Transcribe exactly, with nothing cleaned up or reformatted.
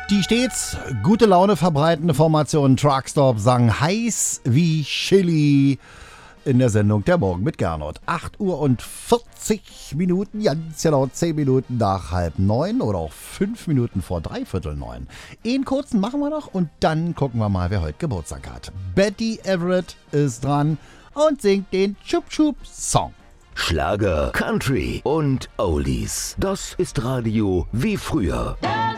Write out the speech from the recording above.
Die stets gute Laune verbreitende Formation Truckstop sang heiß wie Chili in der Sendung Der Morgen mit Gernot. acht Uhr und vierzig Minuten, ganz genau zehn Minuten nach halb neun oder auch fünf Minuten vor dreiviertel neun. Einen kurzen machen wir noch und dann gucken wir mal, wer heute Geburtstag hat. Betty Everett ist dran und singt den Chup Chup Song. Schlager, Country und Oldies. Das ist Radio wie früher.